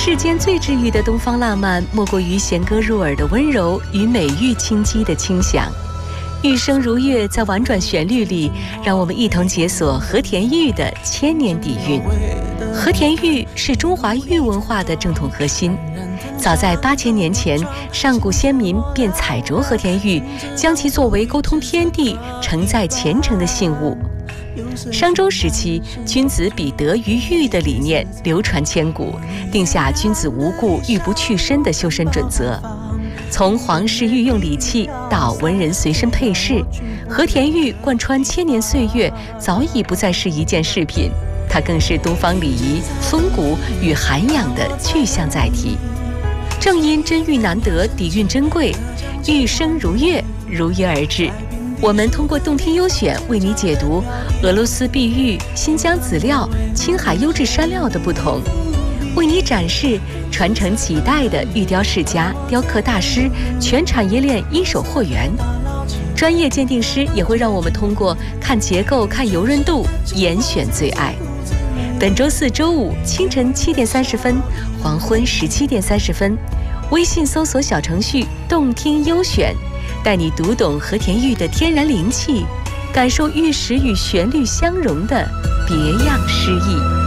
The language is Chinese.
世间最治愈的东方浪漫，莫过于弦歌入耳的温柔与美玉轻击的清响。玉声如月，在婉转旋律里，让我们一同解锁和田玉的千年底蕴。和田玉是中华玉文化的正统核心。早在8000年前，上古先民便采着和田玉，将其作为沟通天地、承载虔诚的信物。商周时期，君子比德于玉的理念流传千古，定下君子无故玉不去身的修身准则。从皇室御用礼器到文人随身配饰，和田玉贯穿千年岁月，早已不再是一件饰品，它更是东方礼仪、风骨与涵养的具象载体。正因真玉难得，底蕴珍贵，玉声如月，如约而至。我们通过动听优选为你解读俄罗斯碧玉、新疆紫料、青海优质山料的不同，为你展示传承几代的玉雕世家、雕刻大师、全产业链一手货源。专业鉴定师也会让我们通过看结构、看油润度，严选最爱。本周四、周五清晨7点30分，黄昏17点30分，微信搜索小程序“动听优选”，带你读懂和田玉的天然灵气，感受玉石与旋律相融的别样诗意。